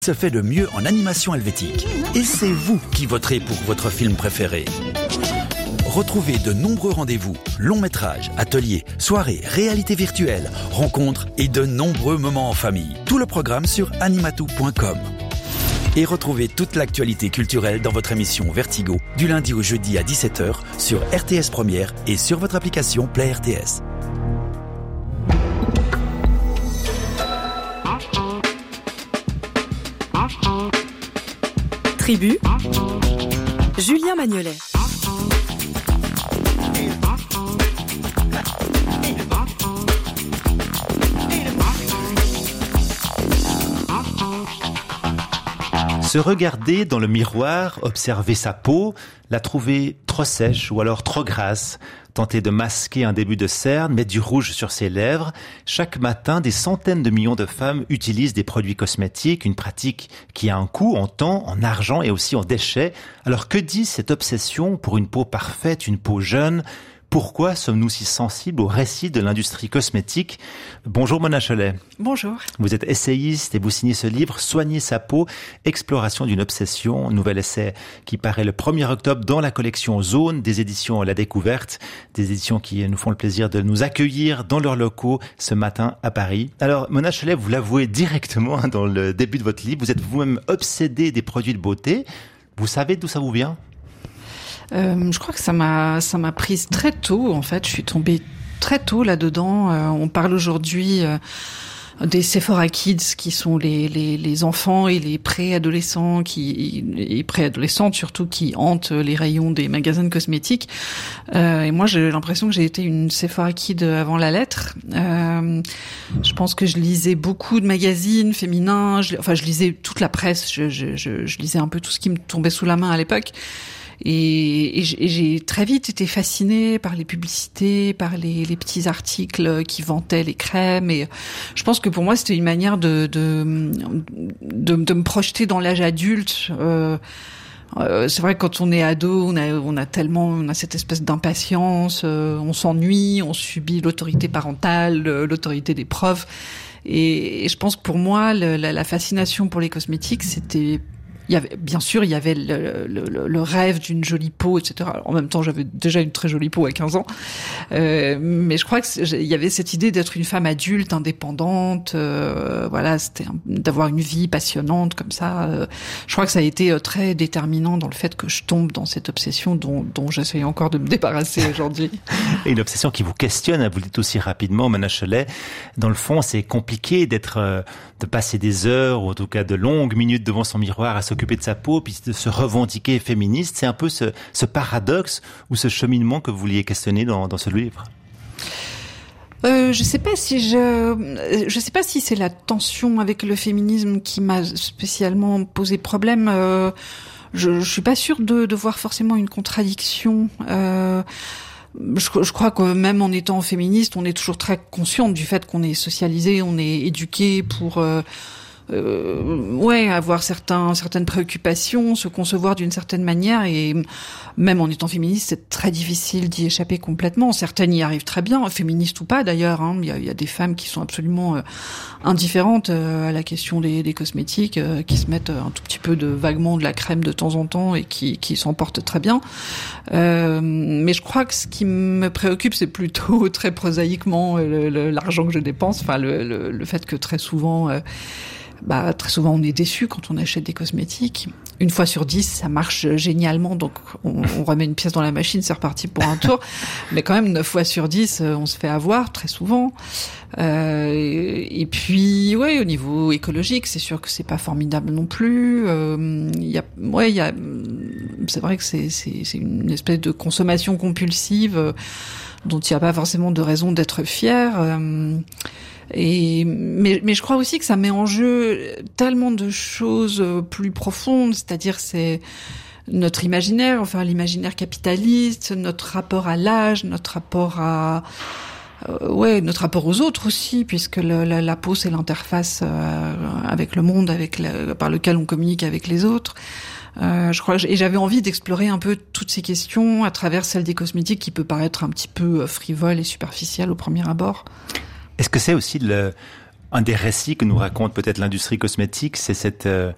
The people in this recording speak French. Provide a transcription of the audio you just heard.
Se fait de mieux en animation helvétique. Et c'est vous qui voterez pour votre film préféré. Retrouvez de nombreux rendez-vous, longs métrages, ateliers, soirées, réalité virtuelle, rencontres et de nombreux moments en famille. Tout le programme sur animatou.com. Et retrouvez toute l'actualité culturelle dans votre émission Vertigo, du lundi au jeudi à 17h sur RTS Première et sur votre application Play RTS. Tribu, Julien Magnolet. Se regarder dans le miroir, observer sa peau, la trouver trop sèche ou alors trop grasse, tenter de masquer un début de cerne, mettre du rouge sur ses lèvres. Chaque matin, des centaines de millions de femmes utilisent des produits cosmétiques, une pratique qui a un coût en temps, en argent et aussi en déchets. Alors que dit cette obsession pour une peau parfaite, une peau jeune ? Pourquoi sommes-nous si sensibles au récit de l'industrie cosmétique ? Bonjour Mona Cholet. Bonjour. Vous êtes essayiste et vous signez ce livre « Soigner sa peau, exploration d'une obsession », un nouvel essai qui paraît le 1er octobre dans la collection Zone des éditions La Découverte, des éditions qui nous font le plaisir de nous accueillir dans leurs locaux ce matin à Paris. Alors Mona Cholet, vous l'avouez directement dans le début de votre livre, vous êtes vous-même obsédée des produits de beauté. Vous savez d'où ça vous vient ? Je crois que ça m'a prise très tôt, en fait. Je suis tombée très tôt là-dedans. On parle aujourd'hui des Sephora Kids, qui sont les enfants et les préadolescents et préadolescentes surtout, qui hantent les rayons des magasins de cosmétiques. Et moi, j'ai l'impression que j'ai été une Sephora Kid avant la lettre. Je pense que je lisais beaucoup de magazines féminins. Je lisais toute la presse. Je lisais un peu tout ce qui me tombait sous la main à l'époque. Et j'ai très vite été fascinée par les publicités, par les petits articles qui vantaient les crèmes. Et je pense que pour moi, c'était une manière de me projeter dans l'âge adulte. C'est vrai que quand on est ado, on a cette espèce d'impatience, on s'ennuie, on subit l'autorité parentale, l'autorité des profs. Et je pense que pour moi, la fascination pour les cosmétiques, c'était... Il y avait le rêve d'une jolie peau, etc. Alors, en même temps, j'avais déjà une très jolie peau à 15 ans. Mais je crois il y avait cette idée d'être une femme adulte, indépendante. Voilà, c'était d'avoir une vie passionnante comme ça. Je crois que ça a été très déterminant dans le fait que je tombe dans cette obsession dont j'essaye encore de me débarrasser aujourd'hui. Et une obsession qui vous questionne, vous le dites aussi rapidement, Mona Cholet. Dans le fond, c'est compliqué de passer des heures, ou en tout cas de longues minutes devant son miroir à s'occuper de sa peau, puis de se revendiquer féministe. C'est un peu ce paradoxe ou ce cheminement que vous vouliez questionner dans ce livre. Je sais pas si c'est la tension avec le féminisme qui m'a spécialement posé problème. Je suis pas sûre de voir forcément une contradiction. Je crois que même en étant féministe, on est toujours très consciente du fait qu'on est socialisé, on est éduqué pour avoir certaines préoccupations, se concevoir d'une certaine manière, et même en étant féministe, c'est très difficile d'y échapper complètement. Certaines y arrivent très bien, féministes ou pas d'ailleurs, hein. Il y a des femmes qui sont absolument indifférentes à la question des cosmétiques, qui se mettent un tout petit peu vaguement de la crème de temps en temps et qui s'en portent très bien. Mais je crois que ce qui me préoccupe, c'est plutôt très prosaïquement l'argent que je dépense, enfin le fait que très souvent on est déçu quand on achète des cosmétiques. Une fois sur 10, ça marche génialement, donc on remet une pièce dans la machine, c'est reparti pour un tour. Mais quand même, 9 fois sur 10, on se fait avoir très souvent. Et puis, au niveau écologique, c'est sûr que c'est pas formidable non plus. C'est vrai que c'est une espèce de consommation compulsive dont il n'y a pas forcément de raison d'être fier. Mais je crois aussi que ça met en jeu tellement de choses plus profondes, c'est-à-dire c'est notre imaginaire, enfin l'imaginaire capitaliste, notre rapport à l'âge, notre rapport aux autres aussi, puisque la peau c'est l'interface avec le monde, par lequel on communique avec les autres. Je crois, et j'avais envie d'explorer un peu toutes ces questions à travers celle des cosmétiques qui peut paraître un petit peu frivole et superficielle au premier abord. Est-ce que c'est aussi un des récits que nous raconte peut-être l'industrie cosmétique, c'est cette